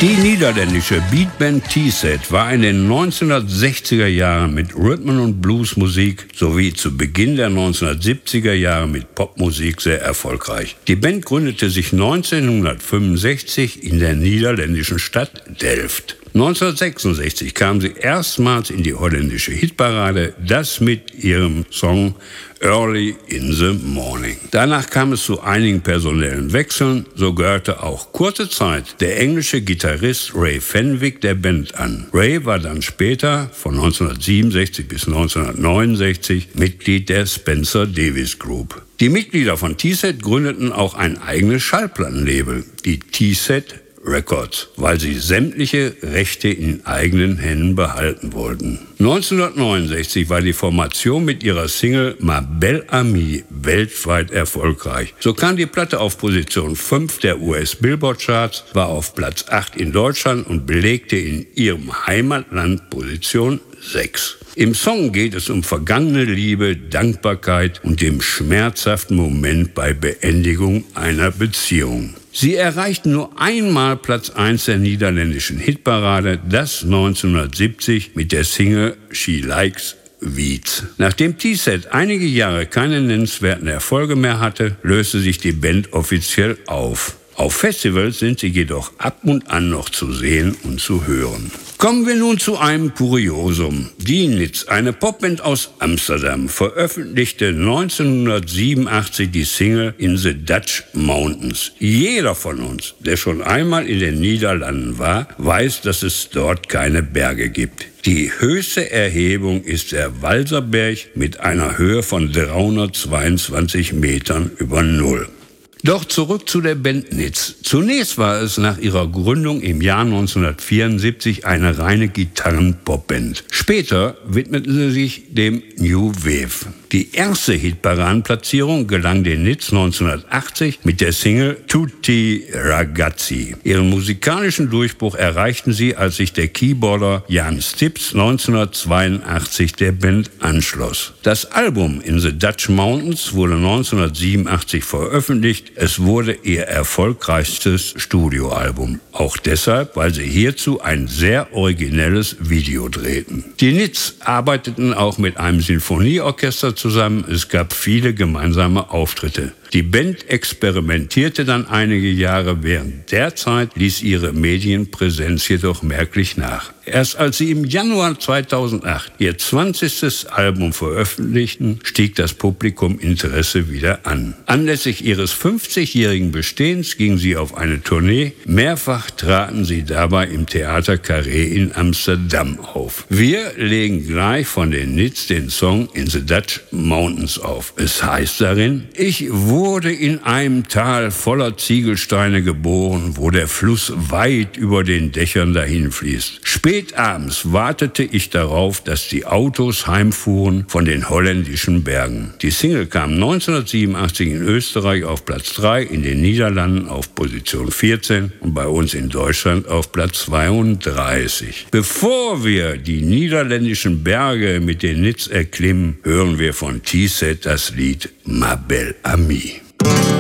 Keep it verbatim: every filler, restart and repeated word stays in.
Die niederländische Beatband T-Set war in den neunzehnhundertsechziger Jahren mit Rhythm- und Bluesmusik sowie zu Beginn der neunzehnhundertsiebziger Jahre mit Popmusik sehr erfolgreich. Die Band gründete sich neunzehnhundertfünfundsechzig in der niederländischen Stadt Delft. neunzehnhundertsechsundsechzig kam sie erstmals in die holländische Hitparade, das mit ihrem Song Early in the Morning. Danach kam es zu einigen personellen Wechseln, so gehörte auch kurze Zeit der englische Gitarrist Ray Fenwick der Band an. Ray war dann später von neunzehnhundertsiebenundsechzig bis neunzehnhundertneunundsechzig Mitglied der Spencer Davis Group. Die Mitglieder von T-Set gründeten auch ein eigenes Schallplattenlabel, die T-Set Records, weil sie sämtliche Rechte in eigenen Händen behalten wollten. neunzehnhundertneunundsechzig war die Formation mit ihrer Single Ma Belle Amie weltweit erfolgreich. So kam die Platte auf Position fünf der U S Billboard Charts, war auf Platz acht in Deutschland und belegte in ihrem Heimatland Position sechs. Im Song geht es um vergangene Liebe, Dankbarkeit und dem schmerzhaften Moment bei Beendigung einer Beziehung. Sie erreichten nur einmal Platz eins der niederländischen Hitparade, das neunzehnhundertsiebzig mit der Single She Likes Weeds. Nachdem T-Set einige Jahre keine nennenswerten Erfolge mehr hatte, löste sich die Band offiziell auf. Auf Festivals sind sie jedoch ab und an noch zu sehen und zu hören. Kommen wir nun zu einem Kuriosum. Die Nits, eine Popband aus Amsterdam, veröffentlichte neunzehnhundertsiebenundachtzig die Single In the Dutch Mountains. Jeder von uns, der schon einmal in den Niederlanden war, weiß, dass es dort keine Berge gibt. Die höchste Erhebung ist der Walserberg mit einer Höhe von dreihundertzweiundzwanzig Metern über Null. Doch zurück zu der Band Nits. Zunächst war es nach ihrer Gründung im Jahr neunzehnhundertvierundsiebzig eine reine Gitarren-Popband. Später widmeten sie sich dem New Wave. Die erste Hitparadenplatzierung gelang den Nits neunzehnhundertachtzig mit der Single Tutti Ragazzi. Ihren musikalischen Durchbruch erreichten sie, als sich der Keyboarder Jan Stips neunzehnhundertzweiundachtzig der Band anschloss. Das Album In the Dutch Mountains wurde neunzehnhundertsiebenundachtzig veröffentlicht. Es wurde ihr erfolgreichstes Studioalbum. Auch deshalb, weil sie hierzu ein sehr originelles Video drehten. Die Nits arbeiteten auch mit einem Sinfonieorchester zusammen. Es gab viele gemeinsame Auftritte. Die Band experimentierte dann einige Jahre. Während der Zeit ließ ihre Medienpräsenz jedoch merklich nach. Erst als sie im Januar zweitausendacht ihr zwanzigstes Album veröffentlichten, stieg das Publikuminteresse wieder an. Anlässlich ihres fünfzigjährigen Bestehens gingen sie auf eine Tournee. Mehrfach traten sie dabei im Theater Carré in Amsterdam auf. Wir legen gleich von den Nits den Song In the Dutch Mountains auf. Es heißt darin: Ich wurde in einem Tal voller Ziegelsteine geboren, wo der Fluss weit über den Dächern dahinfließt. Spät abends wartete ich darauf, dass die Autos heimfuhren von den holländischen Bergen. Die Single kam neunzehnhundertsiebenundachtzig in Österreich auf Platz drei, in den Niederlanden auf Position vierzehn und bei uns in Deutschland auf Platz zweiunddreißig. Bevor wir die niederländischen Berge mit den Nits erklimmen, hören wir von T-Set das Lied Ma Belle Amie.